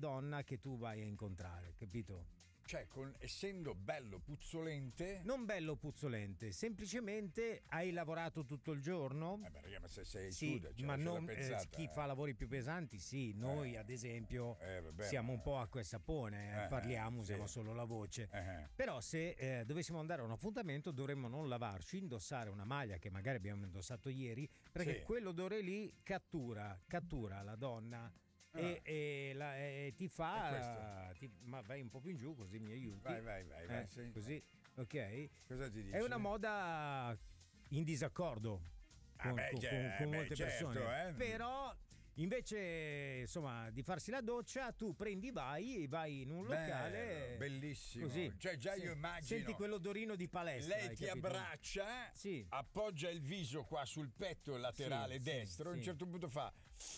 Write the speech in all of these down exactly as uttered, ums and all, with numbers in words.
donna che tu vai a incontrare, capito? Cioè, con, essendo bello puzzolente. Non bello puzzolente, semplicemente hai lavorato tutto il giorno. Eh beh, raga, ma se sei sì, sud, cioè, ma non pensata, eh, chi eh. fa lavori più pesanti, sì. Noi, eh, ad esempio, eh, vabbè, siamo ma... un po' acqua e sapone, eh, eh, parliamo, sì. usiamo solo la voce. Eh. Però, se eh, dovessimo andare a un appuntamento, dovremmo non lavarci, indossare una maglia che magari abbiamo indossato ieri, perché sì. quell'odore lì cattura, cattura la donna. E, e, la, e ti fa ti, ma vai un po' più in giù così mi aiuti. Vai, vai, vai, eh, vai sì, così, vai. ok. Cosa ti dici? È una moda in disaccordo con, ah, beh, con, cioè, con beh, molte certo, persone, eh. però invece insomma di farsi la doccia tu prendi vai vai in un locale. Bello, bellissimo così. Cioè già sì. io immagino senti quell'odorino di palestra, lei ti capito? abbraccia, sì. appoggia il viso qua sul petto laterale sì, destro, sì, a un sì. certo punto fa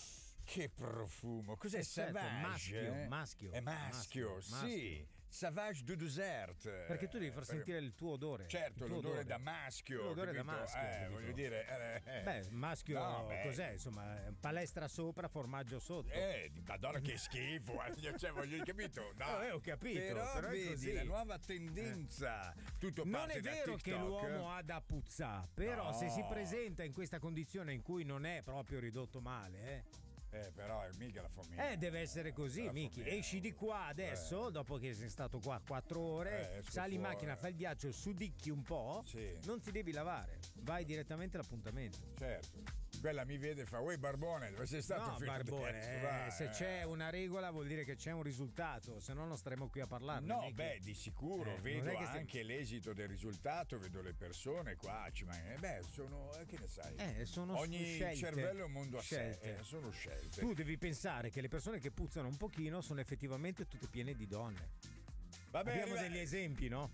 che profumo, cos'è? Eh, certo, Savage? maschio, eh? maschio, è maschio, maschio, sì, Savage du Desert, perché tu devi far perché... sentire il tuo odore. certo, tuo l'odore odore. da maschio, l'odore capito? da maschio, eh, capito? voglio dire eh, beh, maschio no, beh. cos'è? Insomma, palestra sopra, formaggio sotto. Eh, madonna che schifo, eh, cioè voglio capito? No, eh, ho capito, però, però è vedi così. la nuova tendenza. Tutto non parte è vero da che l'uomo ha da puzzà, però no. se si presenta in questa condizione in cui non è proprio ridotto male, eh. Eh, però è mica la famiglia. Eh, deve essere così, Miki. Esci di qua adesso, eh. dopo che sei stato qua quattro ore, eh, sali in fuori. macchina, fai il viaggio, sudicchi un po', sì. non ti devi lavare, vai direttamente all'appuntamento. Certo. Quella mi vede e fa, uè Barbone, dove sei stato? No, fino Barbone, adesso? eh, Vai, se eh. c'è una regola vuol dire che c'è un risultato, se no non staremo qui a parlarne. No, Miki. beh, di sicuro, Eh, vedo non è che anche stiamo... l'esito del risultato, vedo le persone qua, ci ma... eh, beh, sono, eh, che ne sai? Eh, sono Ogni scelte. cervello è un mondo a Scelte. sé, eh, sono scelte. Tu devi pensare che le persone che puzzano un pochino sono effettivamente tutte piene di donne. Vabbè, abbiamo arriva... degli esempi, no?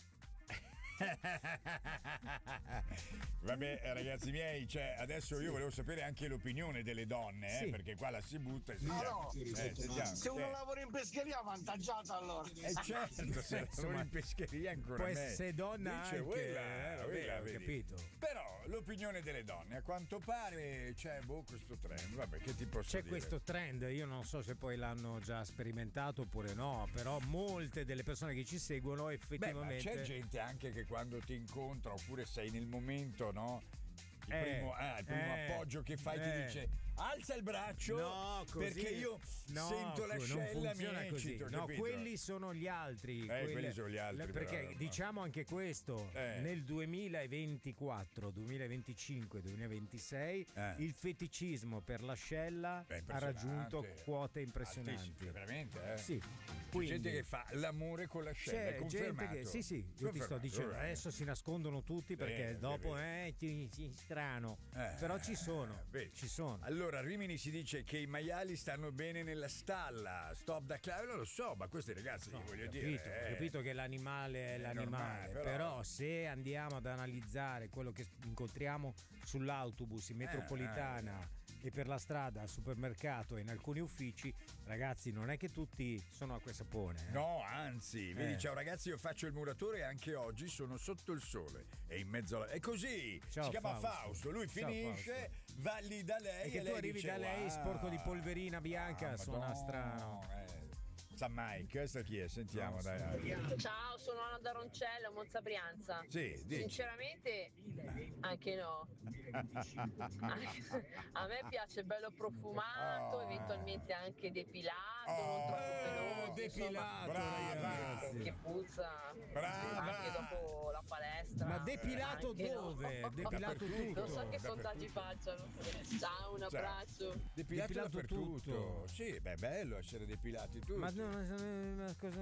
Vabbè, ragazzi miei, cioè, adesso sì. io volevo sapere anche l'opinione delle donne, eh, sì. perché qua la si butta e si no, no. eh, se uno eh. lavora in pescheria avvantaggiato allora. Eh certo, se lavora in pescheria ancora può meglio. essere donna dice, anche, quella, eh, quella, ho capito. Però l'opinione delle donne, a quanto pare c'è boh, questo trend, vabbè, che ti posso c'è dire? questo trend, io non so se poi l'hanno già sperimentato oppure no, però molte delle persone che ci seguono effettivamente. Beh, ma c'è gente anche che quando ti incontra oppure sei nel momento, no? Il eh, primo, ah, il primo eh, appoggio che fai eh. ti dice alza il braccio, no, così, perché io no, sento l'ascella, mi eccito, no, capito? quelli sono gli altri, eh, quelli, quelli sono gli altri perché però, diciamo anche questo, eh. nel duemilaventiquattro, duemilaventicinque, duemilaventisei eh. il feticismo per l'ascella ha raggiunto quote impressionanti. Altissimo, veramente, eh? Sì. C'è Quindi, gente che fa l'amore con l'ascella, è confermato. Che, sì, sì, io ti sto dicendo, adesso si nascondono tutti perché eh, dopo eh, eh, ti, ti strano, eh, però ci sono, eh, ci sono. Allora, a Rimini si dice che i maiali stanno bene nella stalla, stop da clave, lo so, ma questi ragazzi, no, voglio capito, dire... Ho eh, capito che l'animale è, è l'animale, normale, però... però se andiamo ad analizzare quello che incontriamo sull'autobus, in metropolitana, eh, eh. e per la strada, al supermercato e in alcuni uffici, ragazzi, non è che tutti sono acqua e sapone. Eh? No, anzi, vedi, eh. ciao ragazzi, io faccio il muratore e anche oggi sono sotto il sole e in mezzo alla... È così, ciao, si chiama Fausto. Fausto, lui Ciao, finisce, Fausto. va lì da lei e che e tu lei arrivi dice, da lei wow, sporco di polverina bianca, ah, suona Madonna, strano. Eh. San Mike, questa chi è? Sentiamo, no, dai. Ciao, sono Anna da Roncello, Monza Brianza. Sì, dici. Sinceramente, anche no. A me piace bello profumato, oh. eventualmente anche depilato, oh. non troppo peloso. Depilato, insomma, ragazzi. Che puzza. Brava. Anche dopo la palestra. Ma depilato dove? No. Depilato tutto. Non so che sondaggi facciano. Ciao, un abbraccio. Depilato, depilato dappertutto. tutto. Sì, beh, è bello essere depilati tutti. Ma no, ma cosa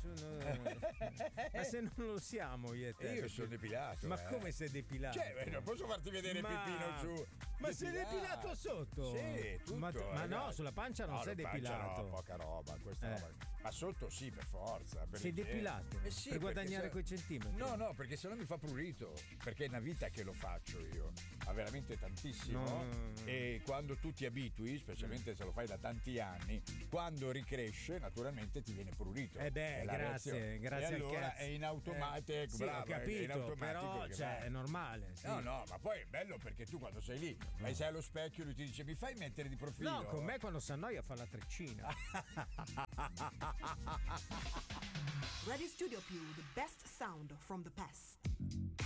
ma se non lo siamo io e te, io sono depilato, ma eh. come sei depilato? Cioè, non posso farti vedere ma... il pipino su. Ma depilato. sei depilato sotto? Sì, tutto, ma, ma no, sulla pancia non no, sei pancia depilato. no, poca roba, questa eh. roba. Ma sotto sì, per forza. Per Sei igiene. depilato Eh sì, per perché guadagnare se- quei centimetri. No, no, perché se no mi fa prurito. Perché è una vita che lo faccio io. Ma veramente tantissimo. No, no, no, no. E quando tu ti abitui, specialmente se lo fai da tanti anni, quando ricresce, naturalmente ti viene prurito. Eh beh, È la grazie, reazione. grazie E al allora cazzo. è in automatico, Eh, sì, bravo, ho è in capito, automatico però che cioè, va. è normale. Sì. No, no, ma poi è bello perché tu quando sei lì e sei allo specchio lui ti dice mi fai mettere di profilo? No, con me quando si annoia fa la treccina. Radio Studio Più, the best sound from the past.